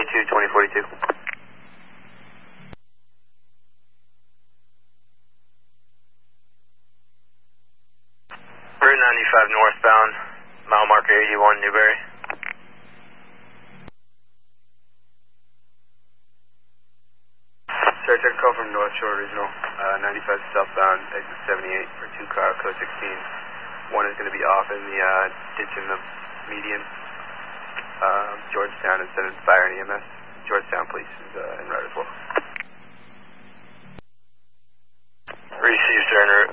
2042. Route 95 northbound, mile marker 81, Newberry. Sir, I took a call from North Shore Regional, 95 southbound, exit 78 for 2 car, code 16. One is going to be off in the ditch in the median. Georgetown is sending fire and EMS. Georgetown police is en route as well. Received, sir,